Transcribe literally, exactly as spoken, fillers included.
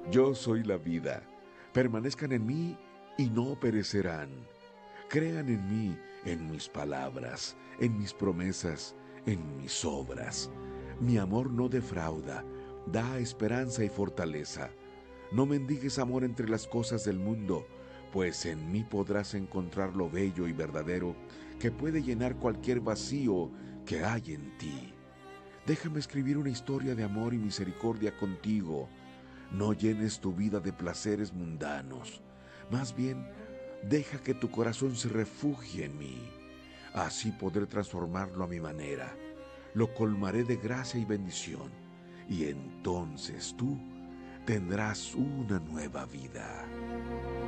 Yo soy la vida. Permanezcan en mí y no perecerán. Crean en mí, en mis palabras, en mis promesas, en mis obras. Mi amor no defrauda, da esperanza y fortaleza. No mendigues amor entre las cosas del mundo, pues en mí podrás encontrar lo bello y verdadero que puede llenar cualquier vacío que hay en ti. Déjame escribir una historia de amor y misericordia contigo. No llenes tu vida de placeres mundanos. Más bien, deja que tu corazón se refugie en mí. Así podré transformarlo a mi manera. Lo colmaré de gracia y bendición. Y entonces tú tendrás una nueva vida.